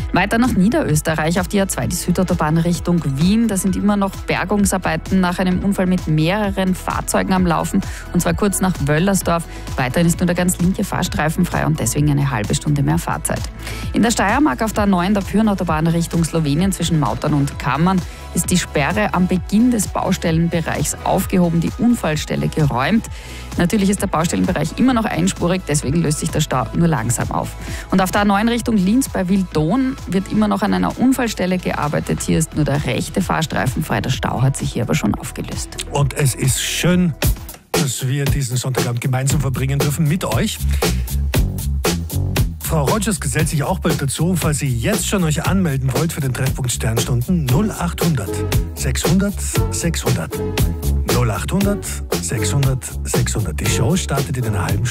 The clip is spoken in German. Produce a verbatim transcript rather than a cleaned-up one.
Weiter nach Niederösterreich auf die A zwei, die Südautobahn Richtung Wien. Da sind immer noch Bergungsarbeiten nach einem Unfall mit mehreren Fahrzeugen am Laufen, und zwar kurz nach Wöllersdorf. Weiterhin ist nur der ganz linke Fahrstreifen frei und deswegen eine halbe Stunde mehr Fahrzeit. In der Steiermark auf der A neun, der Pyrnautobahn Richtung Slowenien zwischen Mautern und Kammern, ist die Sperre am Beginn des Baustellenbereichs aufgehoben, die Unfallstelle geräumt. Natürlich ist der Baustellenbereich immer noch einspurig, deswegen löst sich der Stau nur langsam auf. Und auf der A neun Richtung Linz bei Wildon wird immer noch an einer Unfallstelle gearbeitet. Hier ist nur der rechte Fahrstreifen frei, der Stau hat sich hier aber schon aufgelöst. Und es ist schön, dass wir diesen Sonntagabend gemeinsam verbringen dürfen mit euch. Frau Rogers gesellt sich auch bald dazu. Falls ihr jetzt schon euch anmelden wollt für den Treffpunkt Sternstunden, null acht hundert sechshundert sechshundert. null acht hundert sechshundert sechshundert. Die Show startet in einer halben Stunde.